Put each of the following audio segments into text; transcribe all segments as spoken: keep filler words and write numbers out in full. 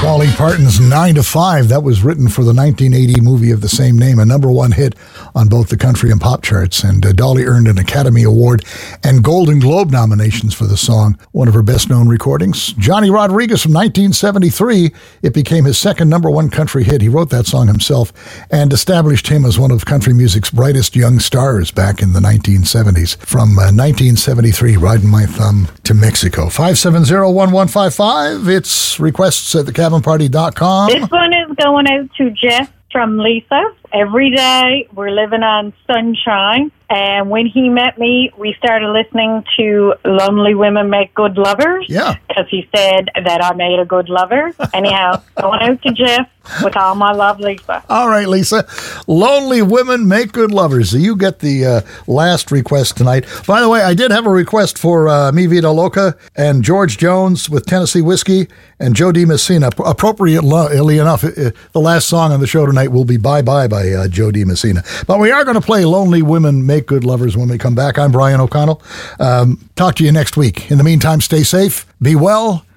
Dolly Parton's nine to five. That was written for the nineteen eighty movie of the same name, a number one hit on both the country and pop charts. And uh, Dolly earned an Academy Award and Golden Globe nominations for the song, one of her best-known recordings. Johnny Rodriguez from nineteen seventy-three, it became his second number one country hit. He wrote that song himself and established him as one of country music's brightest young stars back in the nineteen seventies. From uh, nineteen seventy-three, Riding My Thumb to Mexico. five seven zero, one one five five. It's requests at the cabin party dot com. This one is going out to Jeff from Lisa. Every day we're living on sunshine. And when he met me, we started listening to Lonely Women Make Good Lovers. Yeah. Because he said that I made a good lover. Anyhow, going out to Jeff with all my love, Lisa. All right, Lisa. Lonely Women Make Good Lovers. You get the uh, last request tonight. By the way, I did have a request for uh, Mi Vida Loca and George Jones with Tennessee Whiskey and Joe DiMessina. Appropriately enough, the last song on the show tonight will be Bye Bye by uh, Joe DiMessina. But we are going to play Lonely Women Make Good Lovers when we come back. I'm Brian O'Connell. Um, talk to you next week. In the meantime, stay safe, be well,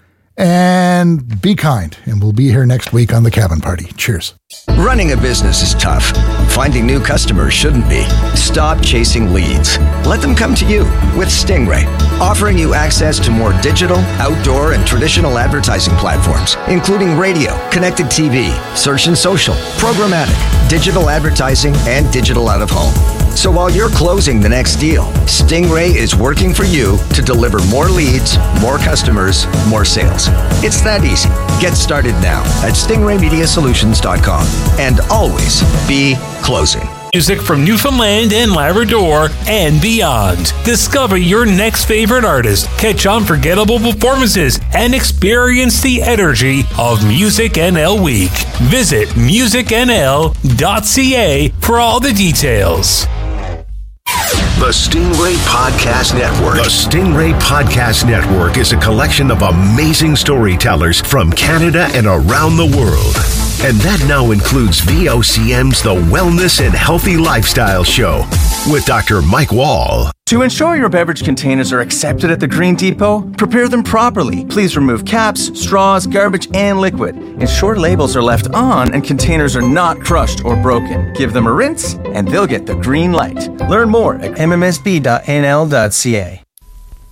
and be kind. And we'll be here next week on The Cabin Party. Cheers. Running a business is tough. Finding new customers shouldn't be. Stop chasing leads. Let them come to you with Stingray, offering you access to more digital, outdoor, and traditional advertising platforms, including radio, connected T V, search and social, programmatic, digital advertising, and digital out of home. So while you're closing the next deal, Stingray is working for you to deliver more leads, more customers, more sales. It's that easy. Get started now at stingray media solutions dot com and always be closing. Music from Newfoundland and Labrador and beyond. Discover your next favorite artist, catch unforgettable performances, and experience the energy of Music N L Week. Visit music n l dot c a for all the details. The Stingray Podcast Network. The Stingray Podcast Network is a collection of amazing storytellers from Canada and around the world. And that now includes V O C M's The Wellness and Healthy Lifestyle Show with Doctor Mike Wall. To ensure your beverage containers are accepted at the Green Depot, prepare them properly. Please remove caps, straws, garbage, and liquid. Ensure labels are left on and containers are not crushed or broken. Give them a rinse, and they'll get the green light. Learn more at m m s b dot n l dot c a.